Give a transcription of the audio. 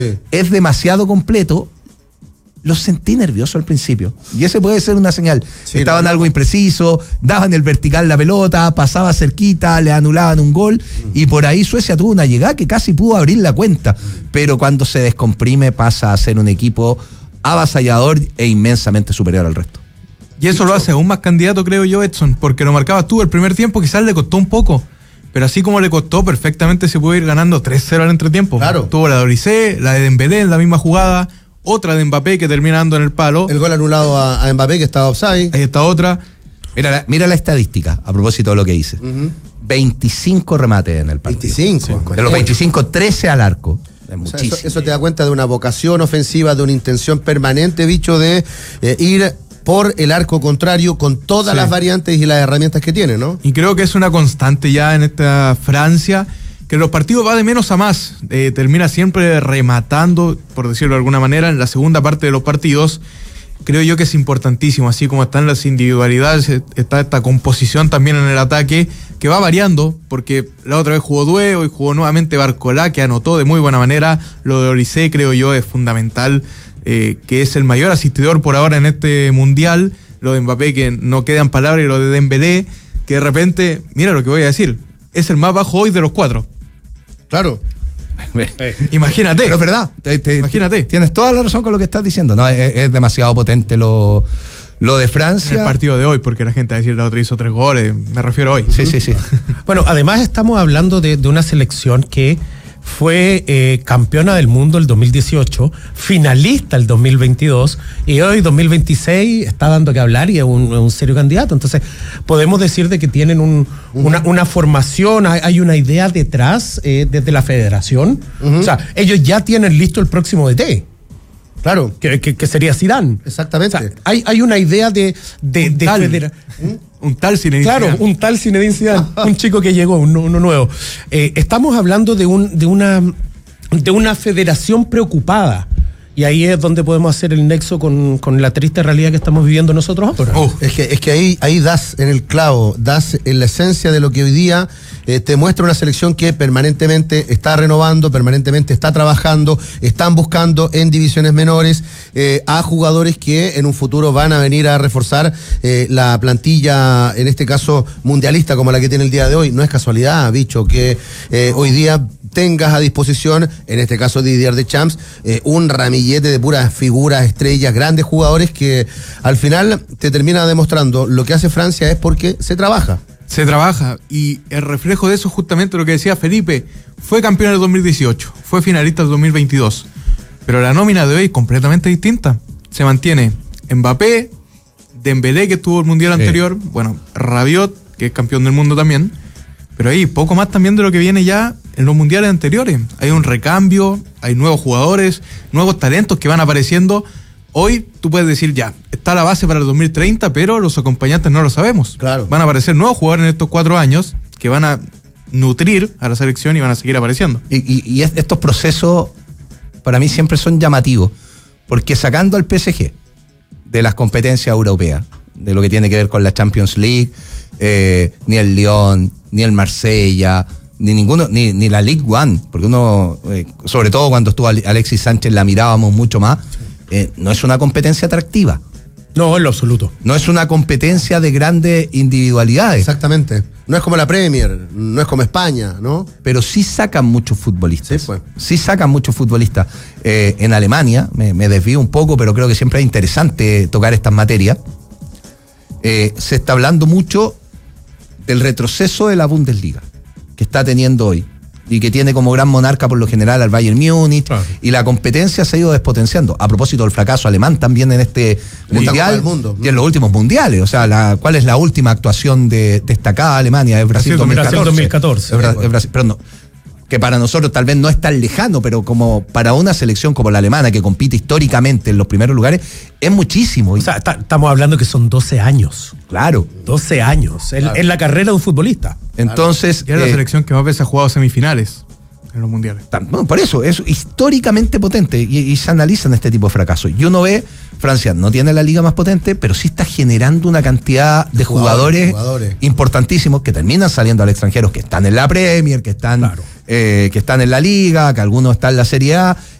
es demasiado completo. Los sentí nerviosos al principio. Y ese puede ser una señal. Estaban algo impreciso, daban el vertical la pelota, pasaba cerquita, le anulaban un gol. Y por ahí Suecia tuvo una llegada que casi pudo abrir la cuenta. Pero cuando se descomprime pasa a ser un equipo avasallador e inmensamente superior al resto. Y eso lo hace aún más candidato, creo yo, Edson, porque lo marcabas tú el primer tiempo, quizás le costó un poco. Pero así como le costó, perfectamente se puede ir ganando 3-0 al entretiempo. Claro. Tuvo la de Oliseh, la de Dembélé en la misma jugada. Otra de Mbappé que termina dando en el palo. El gol anulado a Mbappé que estaba offside. Ahí está otra. Mira la estadística, a propósito de lo que dice. 25 remates en el partido. 25. Sí. De los 25, 13 al arco. Es muchísimo. Eso te da cuenta de una vocación ofensiva, de una intención permanente, bicho, de ir por el arco contrario con todas las variantes y las herramientas que tiene, ¿no? Y creo que es una constante ya en esta Francia, que los partidos va de menos a más, termina siempre rematando, por decirlo de alguna manera, en la segunda parte de los partidos. Creo yo que es importantísimo, así como están las individualidades, está esta composición también en el ataque, que va variando, porque la otra vez jugó Doué, hoy jugó nuevamente Barcola, que anotó de muy buena manera. Lo de Oliseh creo yo es fundamental, que es el mayor asistidor por ahora en este mundial. Lo de Mbappé, que no quedan palabras, y lo de Dembélé, que de repente, mira lo que voy a decir, es el más bajo hoy de los 4. Claro. Imagínate. Pero es verdad. Imagínate. Tienes toda la razón con lo que estás diciendo. No, es demasiado potente lo de Francia. En el partido de hoy, porque la gente va a decir la otra hizo 3 goles. Me refiero a hoy. Sí. Bueno, además estamos hablando de una selección que fue campeona del mundo el 2018, finalista el 2022, y hoy 2026 está dando que hablar y es un serio candidato. Entonces podemos decir de que tienen una formación, hay una idea detrás desde la federación. O sea, ellos ya tienen listo el próximo DT. Claro. Que sería Zidane. Exactamente. O sea, hay una idea de un tal Zinedine Zidane. Claro, un tal Zinedine Zidane, un chico que llegó, uno nuevo. Estamos hablando de una federación preocupada. Y ahí es donde podemos hacer el nexo con la triste realidad que estamos viviendo nosotros ahora. Es que ahí das en el clavo, das en la esencia de lo que hoy día te muestra una selección que permanentemente está renovando, permanentemente está trabajando, están buscando en divisiones menores a jugadores que en un futuro van a venir a reforzar la plantilla, en este caso mundialista como la que tiene el día de hoy. No es casualidad, bicho, que hoy día tengas a disposición, en este caso Didier Deschamps, un ramillete de puras figuras, estrellas, grandes jugadores que al final te termina demostrando lo que hace Francia es porque se trabaja. Se trabaja, y el reflejo de eso es justamente lo que decía Felipe. Fue campeón en el 2018, fue finalista en el 2022, pero la nómina de hoy es completamente distinta. Se mantiene Mbappé, Dembélé, que estuvo el mundial anterior, bueno, Rabiot, que es campeón del mundo también, pero hay poco más también de lo que viene ya en los mundiales anteriores. Hay un recambio, hay nuevos jugadores, nuevos talentos que van apareciendo. Hoy tú puedes decir ya, está la base para el 2030, pero los acompañantes no lo sabemos. Claro. Van a aparecer nuevos jugadores en estos 4 años que van a nutrir a la selección y van a seguir apareciendo. Y estos procesos para mí siempre son llamativos, porque sacando al PSG de las competencias europeas, de lo que tiene que ver con la Champions League, ni el Lyon, ni el Marsella, ni ninguno, ni la Ligue 1, porque uno, sobre todo cuando estuvo Alexis Sánchez, la mirábamos mucho más. No es una competencia atractiva. No, en lo absoluto. No es una competencia de grandes individualidades. Exactamente. No es como la Premier, no es como España, ¿no? Pero sí sacan muchos futbolistas. Sí, pues. Sí sacan muchos futbolistas. En Alemania, me desvío un poco, pero creo que siempre es interesante tocar estas materias. Se está hablando mucho del retroceso de la Bundesliga que está teniendo hoy y que tiene como gran monarca por lo general al Bayern Múnich, claro. Y la competencia se ha ido despotenciando a propósito del fracaso alemán también en este mundial y en los últimos mundiales. O sea, ¿cuál es la última actuación destacada de Alemania? Es Brasil 2014. Pero no, que para nosotros tal vez no es tan lejano, pero como para una selección como la alemana, que compite históricamente en los primeros lugares, es muchísimo. O sea, estamos hablando que son 12 años. Claro. 12 años. Claro. En la carrera de un futbolista. Entonces. Y es la selección que más veces ha jugado semifinales en los mundiales. Bueno, por eso, es históricamente potente y se analizan este tipo de fracasos. Y uno ve, Francia no tiene la liga más potente, pero sí está generando una cantidad de jugadores importantísimos que terminan saliendo al extranjero, que están en la Premier, que están en la Liga, que algunos están en la Serie A,